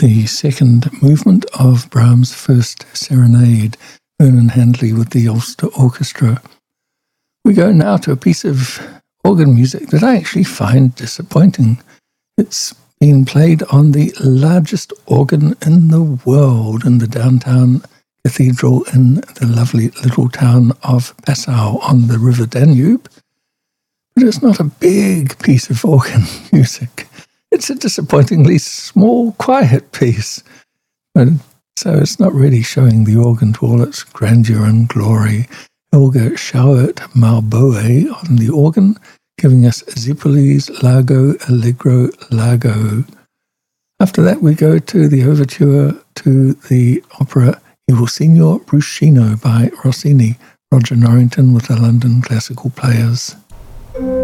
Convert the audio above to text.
the second movement of Brahms' first serenade, Vernon Handley with the Ulster Orchestra. We go now to a piece of organ music that I actually find disappointing. It's being played on the largest organ in the world in the downtown cathedral in the lovely little town of Passau on the River Danube. But it's not a big piece of organ music. It's a disappointingly small, quiet piece. So it's not really showing the organ to all its grandeur and glory. Helga Schauert-Marboe on the organ, giving us Zippoli's Largo Allegro Largo. After that, we go to the overture to the opera Il Signor Bruscino by Rossini, Roger Norrington with the London Classical Players.